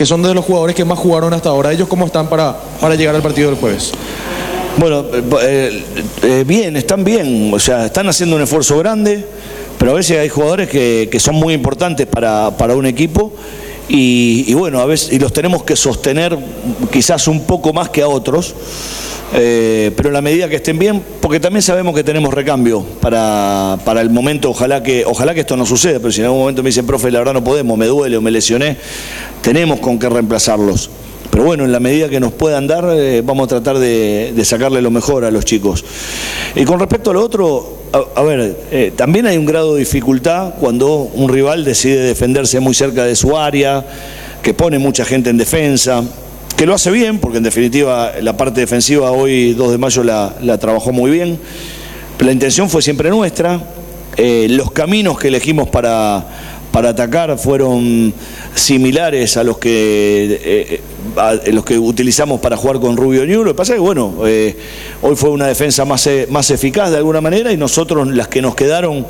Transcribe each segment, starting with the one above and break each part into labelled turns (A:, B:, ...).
A: que son de los jugadores que más jugaron hasta ahora. ¿Ellos cómo están para llegar al partido del jueves?
B: Bueno, bien, están bien, o sea, están haciendo un esfuerzo grande, pero a veces hay jugadores que son muy importantes para un equipo y bueno, a veces y los tenemos que sostener quizás un poco más que a otros, pero en la medida que estén bien, porque también sabemos que tenemos recambio para el momento, ojalá que esto no suceda, pero si en algún momento me dicen, profe, la verdad no podemos, me duele o me lesioné, tenemos con qué reemplazarlos. Pero bueno, en la medida que nos puedan dar, vamos a tratar de sacarle lo mejor a los chicos. Y con respecto a lo otro, a ver, también hay un grado de dificultad cuando un rival decide defenderse muy cerca de su área, que pone mucha gente en defensa, que lo hace bien, porque en definitiva la parte defensiva hoy, 2 de mayo, la trabajó muy bien. Pero la intención fue siempre nuestra. Los caminos que elegimos para atacar fueron similares a los que utilizamos para jugar con Rubio Ñu. Lo que pasa es que bueno, hoy fue una defensa más eficaz de alguna manera y nosotros las que nos quedaron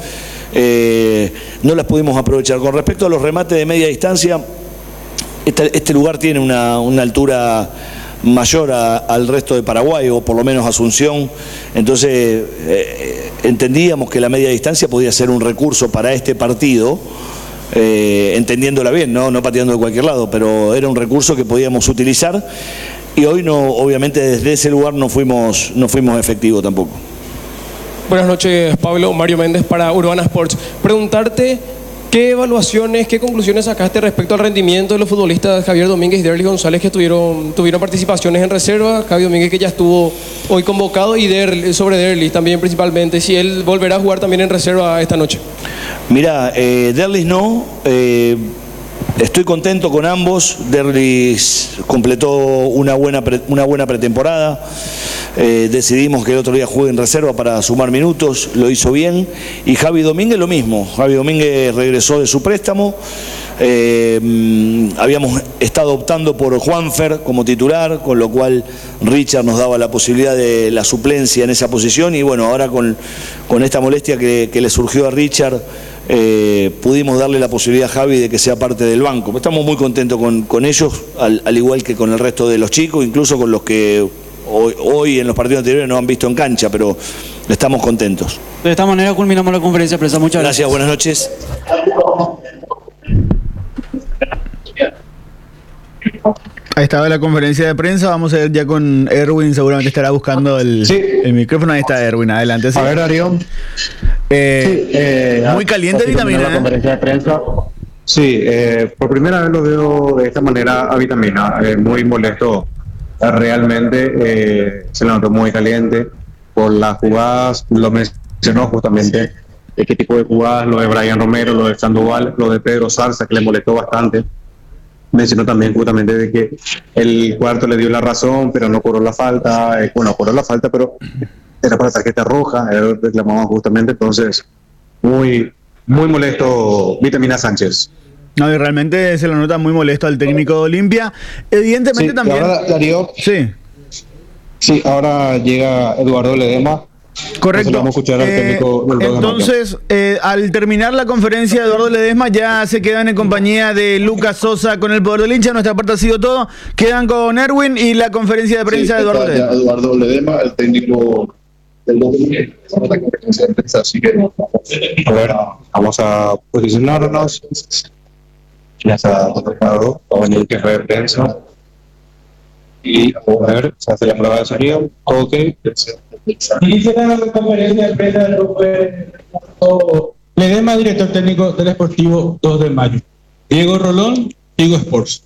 B: no las pudimos aprovechar. Con respecto a los remates de media distancia, este lugar tiene una altura mayor al resto de Paraguay, o por lo menos Asunción, entonces entendíamos que la media distancia podía ser un recurso para este partido, entendiéndola bien, no pateando de cualquier lado, pero era un recurso que podíamos utilizar y hoy no, obviamente desde ese lugar no fuimos efectivos tampoco.
C: Buenas noches, Pablo. Mario Méndez para Urbana Sports. Preguntarte qué evaluaciones, qué conclusiones sacaste respecto al rendimiento de los futbolistas Javier Domínguez y Derlis González, que tuvieron participaciones en reserva. Javier Domínguez, que ya estuvo hoy convocado, y sobre Derlis también principalmente, si él volverá a jugar también en reserva esta noche.
B: Mira, Derlis no, estoy contento con ambos. Derlis completó una buena pretemporada. Decidimos que el otro día juegue en reserva para sumar minutos, lo hizo bien. Y Javi Domínguez lo mismo. Javi Domínguez regresó de su préstamo. Habíamos estado optando por Juanfer como titular, con lo cual Richard nos daba la posibilidad de la suplencia en esa posición y bueno, ahora con esta molestia que le surgió a Richard, pudimos darle la posibilidad a Javi de que sea parte del banco. Estamos muy contentos con ellos, al igual que con el resto de los chicos, incluso con los que hoy en los partidos anteriores no han visto en cancha, pero estamos contentos.
D: De esta manera culminamos la conferencia de prensa. Muchas gracias.
B: Buenas noches.
E: Ahí estaba la conferencia de prensa. Vamos a ir ya con Erwin. Seguramente estará buscando el micrófono. Ahí está Erwin. Adelante. ¿Sí?
F: A ver, Darío.
E: Muy caliente Vitamina.
F: La conferencia de prensa. Sí, por primera vez lo veo de esta manera a Vitamina. Muy molesto. Realmente se lo notó muy caliente por las jugadas. Lo mencionó justamente. Qué tipo de jugadas, lo de Brian Romero, lo de Sandoval, lo de Pedro Salsa, que le molestó bastante. Mencionó también justamente de que el cuarto le dio la razón, pero no cobró la falta. Cobró la falta, pero era para tarjeta roja, él reclamaba justamente. Entonces, muy molesto Vitamina Sánchez.
E: No, y realmente se lo nota muy molesto al técnico de Olimpia. Evidentemente
F: sí,
E: también.
F: Ahora, Darío, sí, ahora llega Eduardo Ledesma.
E: Correcto.
F: Vamos a escuchar al técnico del
E: entonces, al terminar la conferencia de Eduardo Ledesma, ya se quedan en compañía de Lucas Sosa con el poder del hincha. Nuestra parte ha sido todo. Quedan con Erwin y la conferencia de prensa de Eduardo Ledesma.
F: Eduardo Ledesma, el técnico del domingo, la conferencia de prensa. Así que, a ver, vamos a posicionarnos. Ya está preparado para venir el jefe de prensa. Y a ver, se hace la prueba de sonido. Ok.
G: Iniciará la conferencia de prensa del grupo Ledesma, director técnico del Sportivo 2 de Mayo. Diego Rolón, Tigo Sports.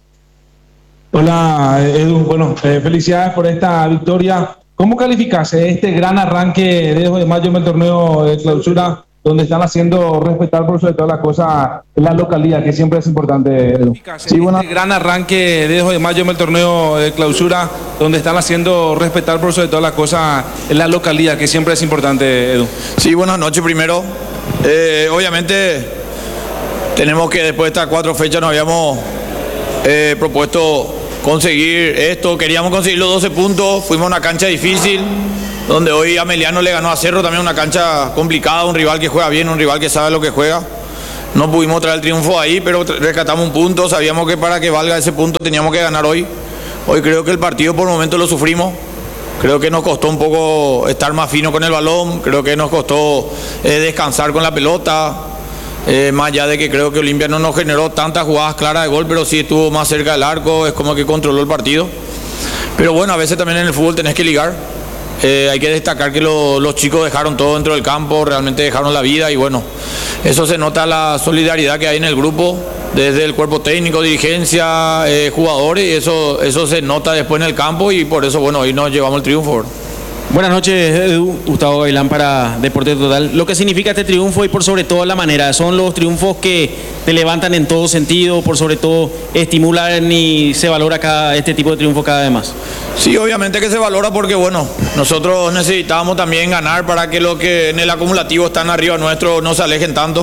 G: Hola, Edu. Bueno, felicidades por esta victoria. ¿Cómo calificase este gran arranque de 2 de mayo en el torneo de clausura, donde están haciendo respetar por sobre todas las cosas la localidad, que siempre es importante, Edu?
C: Sí, bueno. Este gran arranque de 2 de mayo en el torneo de clausura, donde están haciendo respetar por sobre todas las cosas la localidad, que siempre es importante, Edu.
H: Sí, buenas noches primero. Obviamente tenemos que después de estas 4 fechas nos habíamos propuesto conseguir esto, queríamos conseguir los 12 puntos, fuimos a una cancha difícil, donde hoy Ameliano le ganó a Cerro, también una cancha complicada, un rival que juega bien, un rival que sabe lo que juega. No pudimos traer el triunfo ahí, pero rescatamos un punto. Sabíamos que para que valga ese punto teníamos que ganar hoy. Hoy creo que el partido por momentos lo sufrimos. Creo que nos costó un poco estar más fino con el balón. Creo que nos costó descansar con la pelota. Más allá de que creo que Olimpia no nos generó tantas jugadas claras de gol, pero sí estuvo más cerca del arco. Es como que controló el partido. Pero bueno, a veces también en el fútbol tenés que ligar. Hay que destacar que los chicos dejaron todo dentro del campo, realmente dejaron la vida y bueno, eso se nota la solidaridad que hay en el grupo, desde el cuerpo técnico, dirigencia, jugadores, y eso se nota después en el campo y por eso bueno, hoy nos llevamos el triunfo.
I: Buenas noches, Edu. Gustavo Gailán para Deporte Total. Lo que significa este triunfo y por sobre todo la manera, son los triunfos que te levantan en todo sentido, por sobre todo estimulan y se valora este tipo de triunfo cada vez más.
H: Sí, obviamente que se valora porque bueno, nosotros necesitábamos también ganar para que los que en el acumulativo están arriba nuestro no se alejen tanto.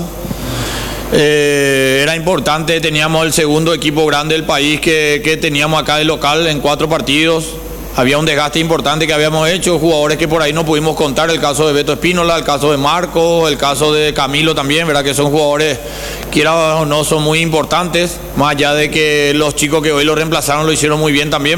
H: Era importante, teníamos el segundo equipo grande del país que teníamos acá de local en 4 partidos. Había un desgaste importante que habíamos hecho, jugadores que por ahí no pudimos contar, el caso de Beto Espínola, el caso de Marco, el caso de Camilo también, ¿verdad? Que son jugadores, quiera o no, son muy importantes, más allá de que los chicos que hoy lo reemplazaron lo hicieron muy bien también.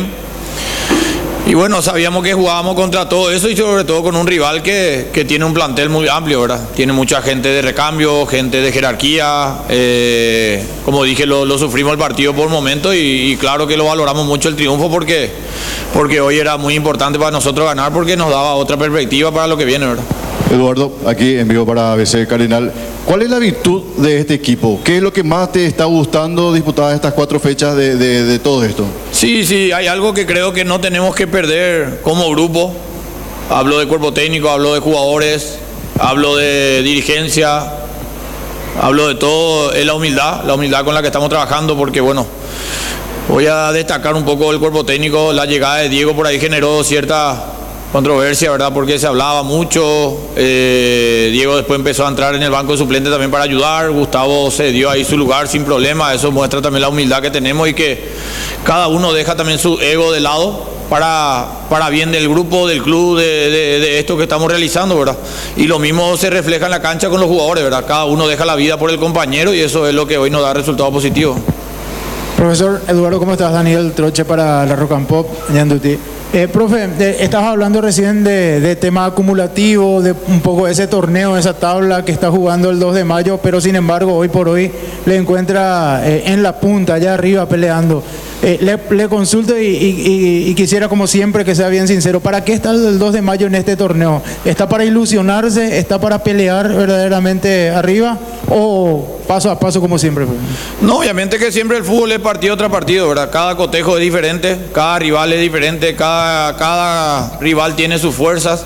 H: Y bueno, sabíamos que jugábamos contra todo eso y sobre todo con un rival que tiene un plantel muy amplio, ¿verdad? Tiene mucha gente de recambio, gente de jerarquía. Como dije, lo sufrimos el partido por momentos y claro que lo valoramos mucho el triunfo porque hoy era muy importante para nosotros ganar porque nos daba otra perspectiva para lo que viene, ¿verdad?
J: Eduardo, aquí en vivo para ABC Cardinal. ¿Cuál es la virtud de este equipo? ¿Qué es lo que más te está gustando disputar estas 4 fechas de todo esto?
H: Sí, hay algo que creo que no tenemos que perder como grupo. Hablo de cuerpo técnico, hablo de jugadores, hablo de dirigencia, hablo de todo, es la humildad con la que estamos trabajando porque bueno, voy a destacar un poco el cuerpo técnico. La llegada de Diego por ahí generó cierta controversia, ¿verdad? Porque se hablaba mucho. Diego después empezó a entrar en el banco de suplentes también para ayudar. Gustavo se dio ahí su lugar sin problema. Eso muestra también la humildad que tenemos y que cada uno deja también su ego de lado para bien del grupo, del club, de esto que estamos realizando, ¿verdad? Y lo mismo se refleja en la cancha con los jugadores, ¿verdad? Cada uno deja la vida por el compañero y eso es lo que hoy nos da resultados positivos.
K: Profesor Eduardo, ¿cómo estás? Daniel Troche para la Rock and Pop, Ñanduti. Profe, estabas hablando recién de tema acumulativo, de un poco ese torneo, esa tabla que está jugando el 2 de mayo, pero sin embargo hoy por hoy le encuentra en la punta, allá arriba peleando. Le consulto y quisiera como siempre que sea bien sincero, ¿para qué está el 2 de mayo en este torneo? ¿Está para ilusionarse? ¿Está para pelear verdaderamente arriba? ¿O paso a paso como siempre?
H: No, obviamente que siempre el fútbol es partido tras partido, ¿verdad? Cada cotejo es diferente, cada rival es diferente, cada rival tiene sus fuerzas.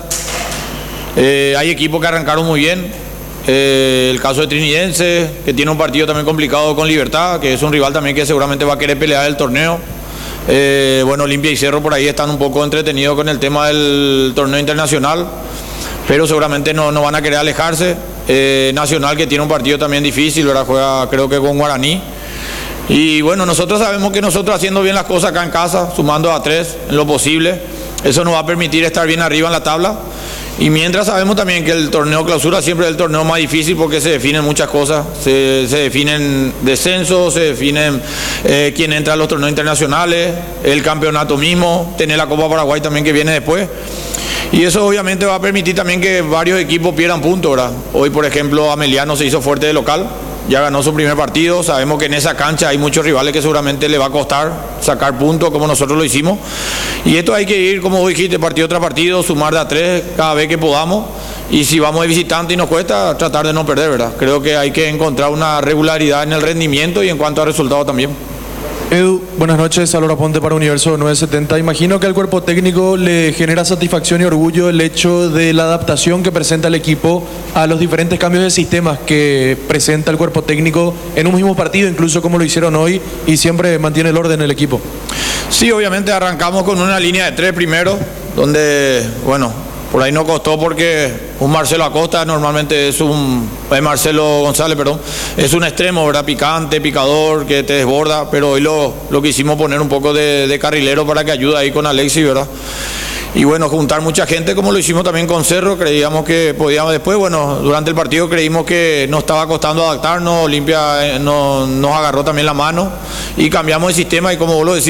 H: Hay equipos que arrancaron muy bien. El caso de Trinidense, que tiene un partido también complicado con Libertad, que es un rival también que seguramente va a querer pelear el torneo. Bueno, Olimpia y Cerro por ahí están un poco entretenidos con el tema del torneo internacional, pero seguramente no van a querer alejarse. Nacional, que tiene un partido también difícil, ¿verdad? Juega creo que con Guaraní. Y bueno, nosotros sabemos que nosotros haciendo bien las cosas acá en casa, sumando a 3 en lo posible, eso nos va a permitir estar bien arriba en la tabla. Y mientras sabemos también que el torneo clausura siempre es el torneo más difícil porque se definen muchas cosas, se definen descensos, se definen quién entra a los torneos internacionales, el campeonato mismo, tener la Copa Paraguay también que viene después. Y eso obviamente va a permitir también que varios equipos pierdan puntos, ¿verdad? Hoy, por ejemplo, Ameliano se hizo fuerte de local, ya ganó su primer partido. Sabemos que en esa cancha hay muchos rivales que seguramente le va a costar sacar puntos como nosotros lo hicimos. Y esto hay que ir, como vos dijiste, partido tras partido, sumar de a 3 cada vez que podamos. Y si vamos de visitante y nos cuesta, tratar de no perder, ¿verdad? Creo que hay que encontrar una regularidad en el rendimiento y en cuanto a resultados también.
A: Edu, buenas noches, Salvador Aponte para Universo 970. Imagino que al cuerpo técnico le genera satisfacción y orgullo el hecho de la adaptación que presenta el equipo a los diferentes cambios de sistemas que presenta el cuerpo técnico en un mismo partido, incluso como lo hicieron hoy, y siempre mantiene el orden el equipo.
H: Sí, obviamente arrancamos con una línea de 3 primero, donde, bueno, por ahí no costó porque un Marcelo Acosta normalmente es Marcelo González, perdón, es un extremo, ¿verdad? Picante, picador, que te desborda, pero hoy lo quisimos poner un poco de carrilero para que ayude ahí con Alexis, ¿verdad? y bueno, juntar mucha gente como lo hicimos también con Cerro. Creíamos que podíamos después, bueno, durante el partido creímos que nos estaba costando adaptarnos. Olimpia nos agarró también la mano y cambiamos el sistema, y como vos lo decís,